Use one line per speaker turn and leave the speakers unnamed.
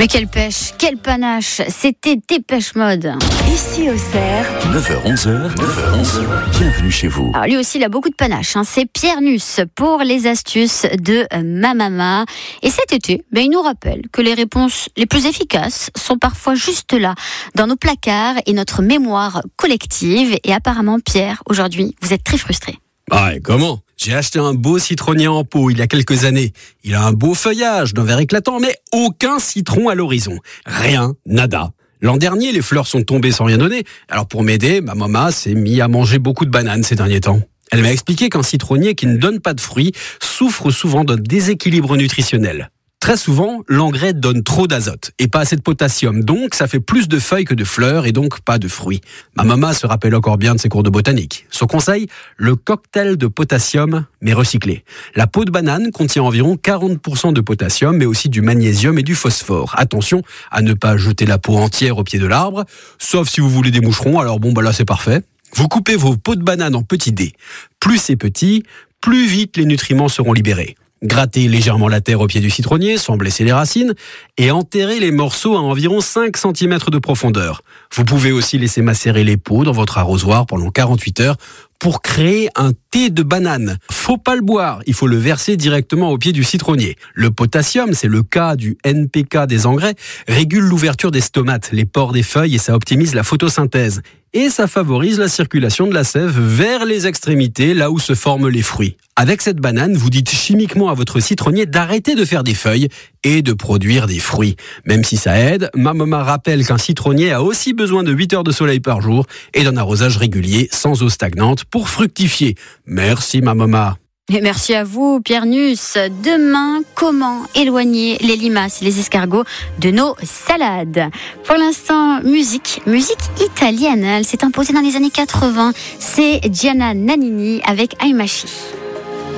Mais quelle pêche, quel panache, c'était Dépêche Mode.
Ici au Cerf,
9h-11h, bienvenue chez vous.
Alors lui aussi, il a beaucoup de panache. C'est Pierre Nuss pour les astuces de Mamama. Et cet été, il nous rappelle que les réponses les plus efficaces sont parfois juste là, dans nos placards et notre mémoire collective. Et apparemment, Pierre, aujourd'hui, vous êtes très frustré.
Ah, et comment ? J'ai acheté un beau citronnier en pot il y a quelques années. Il a un beau feuillage d'un vert éclatant, mais aucun citron à l'horizon. Rien, nada. L'an dernier, les fleurs sont tombées sans rien donner. Alors pour m'aider, ma maman s'est mise à manger beaucoup de bananes ces derniers temps. Elle m'a expliqué qu'un citronnier qui ne donne pas de fruits souffre souvent d'un déséquilibre nutritionnel. Très souvent, l'engrais donne trop d'azote et pas assez de potassium, donc ça fait plus de feuilles que de fleurs et donc pas de fruits. Ma maman se rappelle encore bien de ses cours de botanique. Son conseil, le cocktail de potassium, mais recyclé. La peau de banane contient environ 40% de potassium, mais aussi du magnésium et du phosphore. Attention à ne pas jeter la peau entière au pied de l'arbre, sauf si vous voulez des moucherons, alors là c'est parfait. Vous coupez vos peaux de banane en petits dés. Plus c'est petit, plus vite les nutriments seront libérés. Grattez légèrement la terre au pied du citronnier sans blesser les racines et enterrez les morceaux à environ 5 cm de profondeur. Vous pouvez aussi laisser macérer les peaux dans votre arrosoir pendant 48 heures pour créer un thé de banane. Faut pas le boire, il faut le verser directement au pied du citronnier. Le potassium, c'est le K du NPK des engrais, régule l'ouverture des stomates, les pores des feuilles et ça optimise la photosynthèse. Et ça favorise la circulation de la sève vers les extrémités, là où se forment les fruits. Avec cette banane, vous dites chimiquement à votre citronnier d'arrêter de faire des feuilles et de produire des fruits. Même si ça aide, ma maman rappelle qu'un citronnier a aussi besoin de 8 heures de soleil par jour et d'un arrosage régulier sans eau stagnante pour fructifier. Merci ma maman.
Et merci à vous, Pierre Nuss. Demain, comment éloigner les limaces et les escargots de nos salades ? Pour l'instant, musique italienne. Elle s'est imposée dans les années 80. C'est Gianna Nannini avec Aimachi.